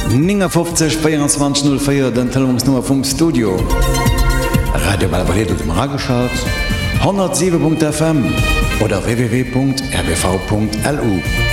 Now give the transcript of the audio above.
50 2404 den Telefonsnummer vom Studio. Radio Valladolid dem Rageschalt 107.fm oder www.rbv.lu.